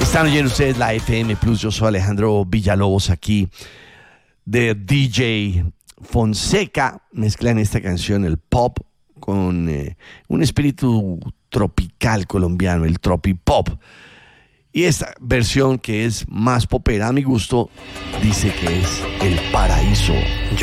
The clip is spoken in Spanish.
Están oyendo ustedes la FM Plus. Yo soy Alejandro Villalobos aquí de DJ Fonseca. Mezclan esta canción, el pop, con un espíritu tropical colombiano, el tropipop. Y esta versión, que es más popera a mi gusto, dice que es el paraíso.